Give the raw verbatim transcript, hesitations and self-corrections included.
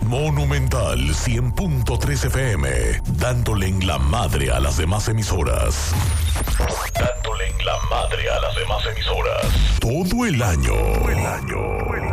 Monumental cien punto tres F M, dándole en la madre a las demás emisoras. Dándole en la madre a las demás emisoras. Todo el año. Todo el año.